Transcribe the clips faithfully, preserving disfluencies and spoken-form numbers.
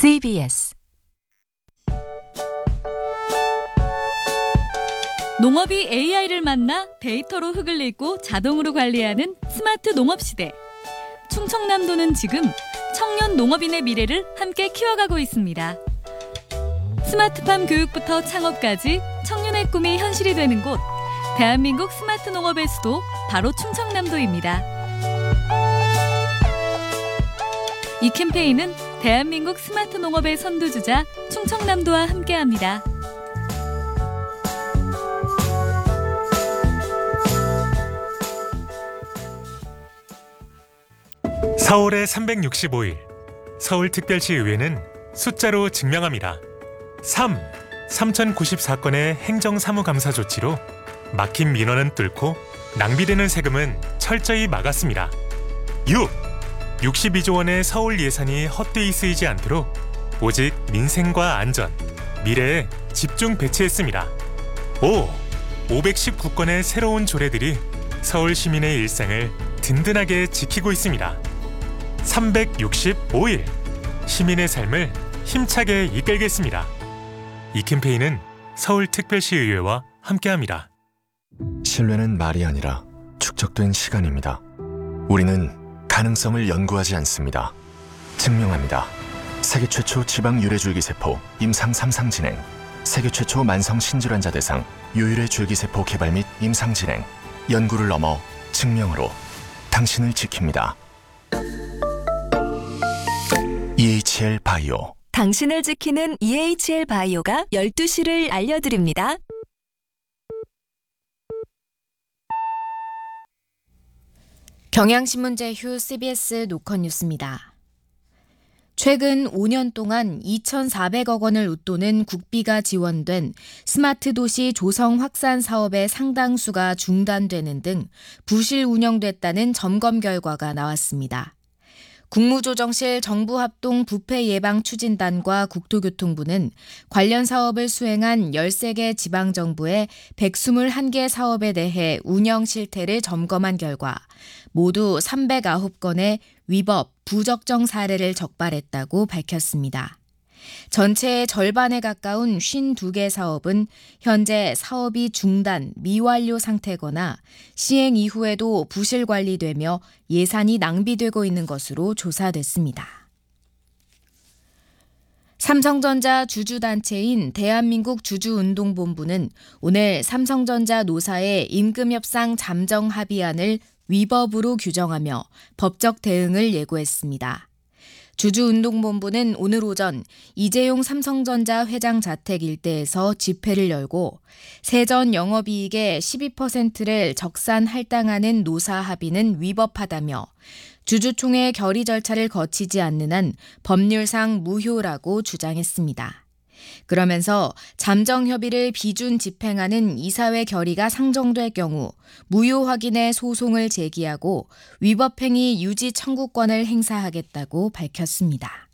씨비에스 농업이 에이아이를 만나 데이터로 흙을 읽고 자동으로 관리하는 스마트 농업 시대. 충청남도는 지금 청년 농업인의 미래를 함께 키워가고 있습니다. 스마트팜 교육부터 창업까지 청년의 꿈이 현실이 되는 곳, 대한민국 스마트 농업의 수도 바로 충청남도입니다. 이 캠페인은 대한민국 스마트 농업의 선두주자 충청남도와 함께합니다. 사월의 삼백육십오 일, 서울특별시의회는 숫자로 증명합니다. 삼. 삼천구십사 건의 행정사무감사 조치로 막힌 민원은 뚫고 낭비되는 세금은 철저히 막았습니다. 육. 육십이조 원의 서울 예산이 헛되이 쓰이지 않도록 오직 민생과 안전, 미래에 집중 배치했습니다. 오. 오백십구 건의 새로운 조례들이 서울 시민의 일상을 든든하게 지키고 있습니다. 삼백육십오 일, 시민의 삶을 힘차게 이끌겠습니다. 이 캠페인은 서울특별시의회와 함께합니다. 신뢰는 말이 아니라 축적된 시간입니다. 우리는 가능성을 연구하지 않습니다. 증명합니다. 세계 최초 지방 유래줄기세포 임상 삼 상 진행, 세계 최초 만성 신질환자 대상 유일의 줄기세포 개발 및 임상 진행, 연구를 넘어 증명으로 당신을 지킵니다. 이에이치엘 바이오. 당신을 지키는 이에이치엘 바이오가 열두 시를 알려드립니다. 경향신문 제휴 씨비에스 노컷 뉴스입니다. 최근 오 년 동안 이천사백억 원을 웃도는 국비가 지원된 스마트 도시 조성 확산 사업의 상당수가 중단되는 등 부실 운영됐다는 점검 결과가 나왔습니다. 국무조정실 정부합동 부패예방추진단과 국토교통부는 관련 사업을 수행한 열세 개 지방정부의 백이십일 개 사업에 대해 운영 실태를 점검한 결과 모두 삼백구 건의 위법, 부적정 사례를 적발했다고 밝혔습니다. 전체의 절반에 가까운 오십이 개 사업은 현재 사업이 중단, 미완료 상태거나 시행 이후에도 부실 관리되며 예산이 낭비되고 있는 것으로 조사됐습니다. 삼성전자 주주단체인 대한민국 주주운동본부는 오늘 삼성전자 노사의 임금협상 잠정 합의안을 위법으로 규정하며 법적 대응을 예고했습니다. 주주운동본부는 오늘 오전 이재용 삼성전자 회장 자택 일대에서 집회를 열고 세전 영업이익의 십이 퍼센트를 적산 할당하는 노사 합의는 위법하다며 주주총회 결의 절차를 거치지 않는 한 법률상 무효라고 주장했습니다. 그러면서 잠정 협의를 비준 집행하는 이사회 결의가 상정될 경우 무효 확인의 소송을 제기하고 위법행위 유지 청구권을 행사하겠다고 밝혔습니다.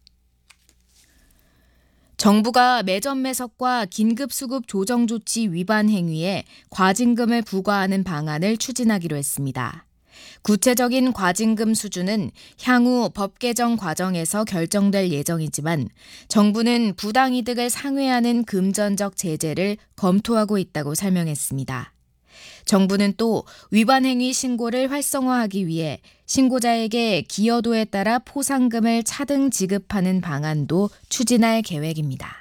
정부가 매점 매석과 긴급수급 조정조치 위반 행위에 과징금을 부과하는 방안을 추진하기로 했습니다. 구체적인 과징금 수준은 향후 법 개정 과정에서 결정될 예정이지만 정부는 부당이득을 상회하는 금전적 제재를 검토하고 있다고 설명했습니다. 정부는 또 위반 행위 신고를 활성화하기 위해 신고자에게 기여도에 따라 포상금을 차등 지급하는 방안도 추진할 계획입니다.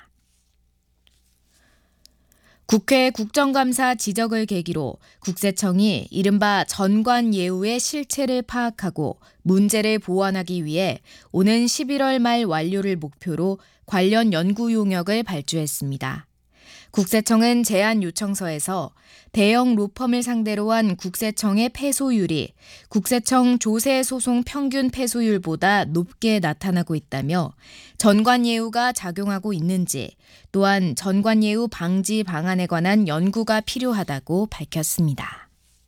국회 국정감사 지적을 계기로 국세청이 이른바 전관예우의 실체를 파악하고 문제를 보완하기 위해 오는 십일월 말 완료를 목표로 관련 연구 용역을 발주했습니다. 국세청은 제안 요청서에서 대형 로펌을 상대로 한 국세청의 패소율이 국세청 조세 소송 평균 패소율보다 높게 나타나고 있다며 전관예우가 작용하고 있는지 또한 전관예우 방지 방안에 관한 연구가 필요하다고 밝혔습니다.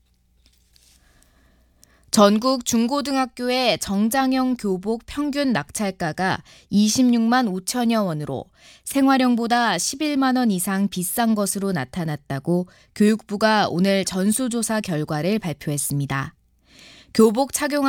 전국 중고등학교의 정장형 교복 평균 낙찰가가 이십육만 오천여 원으로 생활용보다 십일만 원 이상 비싼 것으로 나타났다고 교육부가 오늘 전수조사 결과를 발표했습니다. 교복 착용